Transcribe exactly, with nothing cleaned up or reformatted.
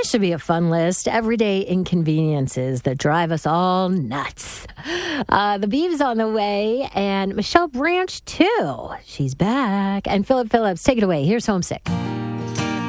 should be a fun list. Everyday inconveniences that drive us all nuts. Uh, the Beeves on the way, and Michelle Branch, too. She's back. And Philip Phillips, take it away. Here's Homesick.